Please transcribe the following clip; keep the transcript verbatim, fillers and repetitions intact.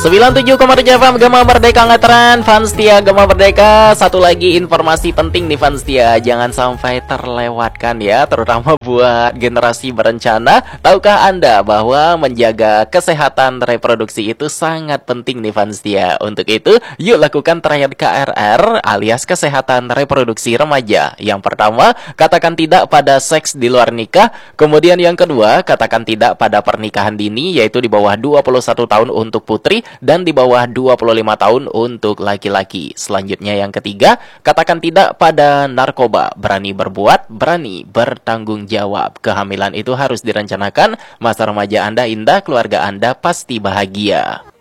sembilan puluh tujuh koma tujuh F M Gema Merdeka Ngetren, fans setia Gema Merdeka. Satu lagi informasi penting nih fans setia, jangan sampai terlewatkan ya, terutama buat generasi berencana. Tahukah Anda bahwa menjaga kesehatan reproduksi itu sangat penting nih fans setia. Untuk itu, yuk lakukan triad K R R alias kesehatan reproduksi remaja. Yang pertama, katakan tidak pada seks di luar nikah. Kemudian yang kedua, katakan tidak pada pernikahan dini, yaitu di bawah dua puluh satu tahun untuk putri dan di bawah dua puluh lima tahun untuk laki-laki. Selanjutnya yang ketiga, katakan tidak pada narkoba. Berani berbuat, berani bertanggung jawab. Kehamilan itu harus direncanakan. Masa remaja Anda indah, keluarga Anda pasti bahagia.